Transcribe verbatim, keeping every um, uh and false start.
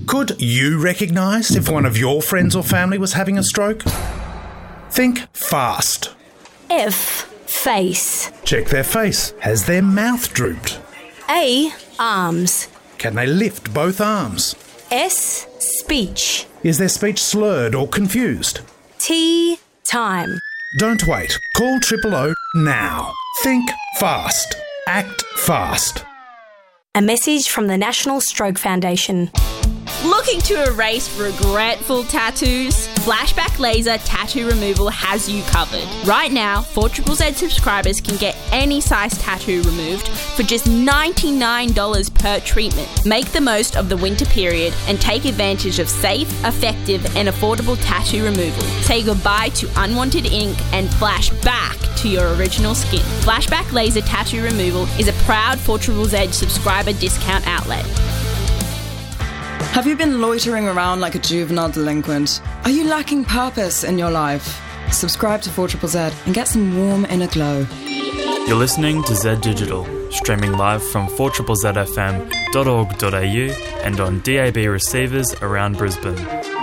Could you recognise if one of your friends or family was having a stroke? Think fast. F. Face. Check their face. Has their mouth drooped? A. Arms. Can they lift both arms? S. Speech. Is their speech slurred or confused? T. Time. Don't wait. Call Triple O now. Think fast. Act fast. A message from the National Stroke Foundation. Looking to erase regretful tattoos? Flashback Laser Tattoo Removal has you covered. Right now, four Z Z Z subscribers can get any size tattoo removed for just ninety-nine dollars per treatment. Make the most of the winter period and take advantage of safe, effective and affordable tattoo removal. Say goodbye to unwanted ink and flash back to your original skin. Flashback Laser Tattoo Removal is a proud four Z Z Z subscriber discount outlet. Have you been loitering around like a juvenile delinquent? Are you lacking purpose in your life? Subscribe to four Z Z Z and get some warm inner glow. You're listening to Z Digital, streaming live from four Z Z Z F M dot org dot a u and on D A B receivers around Brisbane.